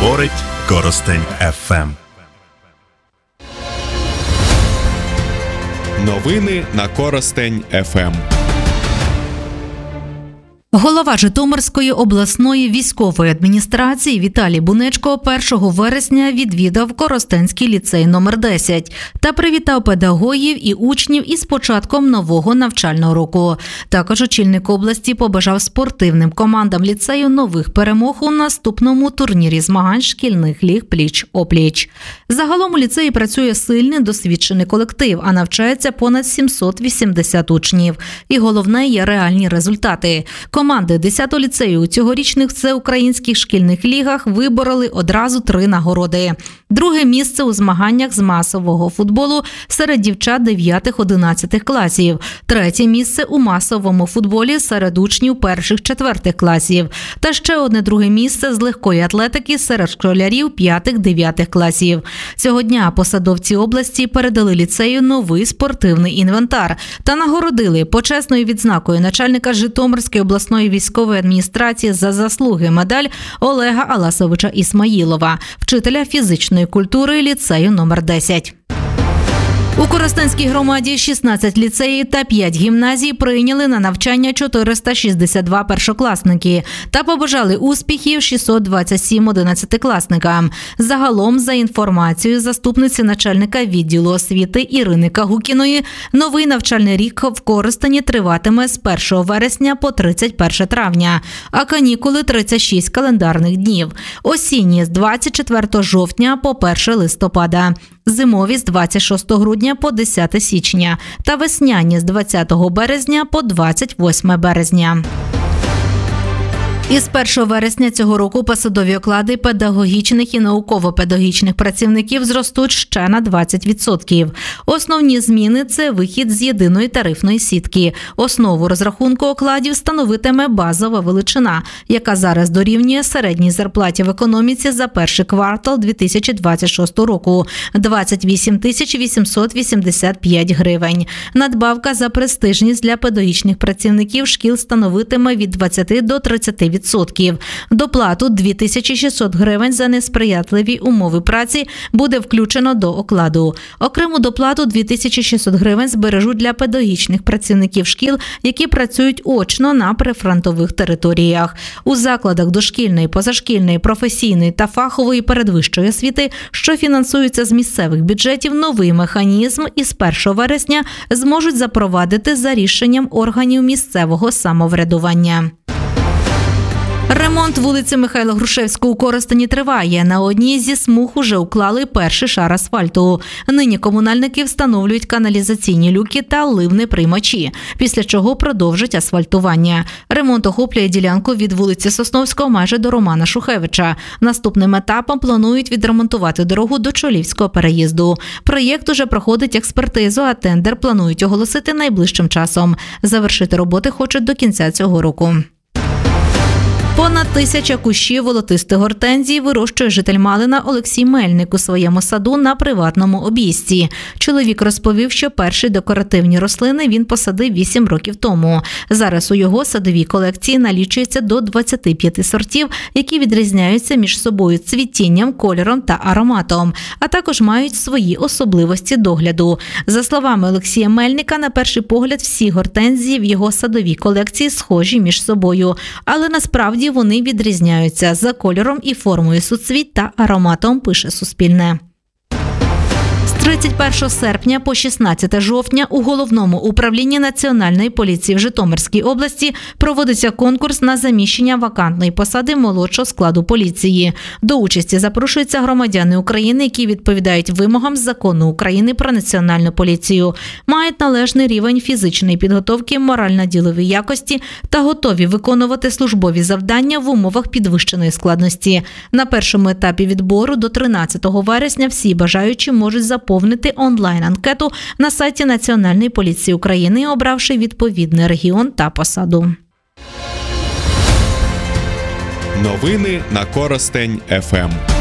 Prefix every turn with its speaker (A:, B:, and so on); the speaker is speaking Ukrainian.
A: Говорить Коростень ФМ.
B: Новини на Коростень ФМ.
C: Голова Житомирської обласної військової адміністрації Віталій Бунечко 1 вересня відвідав Коростенський ліцей номер 10 та привітав педагогів і учнів із початком нового навчального року. Також очільник області побажав спортивним командам ліцею нових перемог у наступному турнірі змагань шкільних ліг пліч-опліч. Загалом у ліцеї працює сильний досвідчений колектив, а навчається понад 780 учнів. І головне є реальні результати. Команди 10-го ліцею у цьогорічних всеукраїнських шкільних лігах вибороли одразу 3 нагороди. Друге місце у змаганнях з масового футболу серед дівчат 9-11 класів. Третє місце у масовому футболі серед учнів 1-4 класів. Та ще одне друге місце з легкої атлетики серед школярів 5-9 класів. Цього дня посадовці області передали ліцею новий спортивний інвентар та нагородили почесною відзнакою начальника Житомирської обласної військової адміністрації за заслуги медаль Олега Аласовича Ісмаїлова, вчителя фізичної культури ліцею номер 10. У Коростенській громаді 16 ліцеїв та 5 гімназій прийняли на навчання 462 першокласники та побажали успіхів 627 11-класникам. Загалом, за інформацією заступниці начальника відділу освіти Ірини Кагукіної, новий навчальний рік в Коростені триватиме з 1 вересня по 31 травня, а канікули – 36 календарних днів. Осінні – з 24 жовтня по 1 листопада. Зимові з 26 грудня по 10 січня та весняні з 20 березня по 28 березня. Із 1 вересня цього року посадові оклади педагогічних і науково-педагогічних працівників зростуть ще на 20%. Основні зміни – це вихід з єдиної тарифної сітки. Основу розрахунку окладів становитиме базова величина, яка зараз дорівнює середній зарплаті в економіці за перший квартал 2026 року – 28 885 гривень. Надбавка за престижність для педагогічних працівників шкіл становитиме від 20 до 30%. Доплату 2600 гривень за несприятливі умови праці буде включено до окладу. Окрему доплату 2600 гривень збережуть для педагогічних працівників шкіл, які працюють очно на прифронтових територіях. У закладах дошкільної, позашкільної, професійної та фахової передвищої освіти, що фінансуються з місцевих бюджетів, новий механізм із 1 вересня зможуть запровадити за рішенням органів місцевого самоврядування. Ремонт вулиці Михайла Грушевського у Коростені триває. На одній зі смуг уже уклали перший шар асфальту. Нині комунальники встановлюють каналізаційні люки та ливни приймачі, після чого продовжать асфальтування. Ремонт охоплює ділянку від вулиці Сосновського майже до Романа Шухевича. Наступним етапом планують відремонтувати дорогу до Чолівського переїзду. Проєкт уже проходить експертизу, а тендер планують оголосити найближчим часом. Завершити роботи хочуть до кінця цього року. Понад 1000 кущів волотистих гортензій вирощує житель Малина Олексій Мельник у своєму саду на приватному обійсті. Чоловік розповів, що перші декоративні рослини він посадив 8 років тому. Зараз у його садовій колекції налічується до 25 сортів, які відрізняються між собою цвітінням, кольором та ароматом, а також мають свої особливості догляду. За словами Олексія Мельника, на перший погляд всі гортензії в його садовій колекції схожі між собою, але насправді вони відрізняються за кольором і формою суцвіть та ароматом, пише Суспільне. З 31 серпня по 16 жовтня у Головному управлінні Національної поліції в Житомирській області проводиться конкурс на заміщення вакантної посади молодшого складу поліції. До участі запрошуються громадяни України, які відповідають вимогам Закону України про Національну поліцію, мають належний рівень фізичної підготовки, морально-ділові якості та готові виконувати службові завдання в умовах підвищеної складності. На першому етапі відбору до 13 вересня всі бажаючі можуть заповнити онлайн-анкету на сайті Національної поліції України, обравши відповідний регіон та посаду.
B: Новини на Коростень ФМ.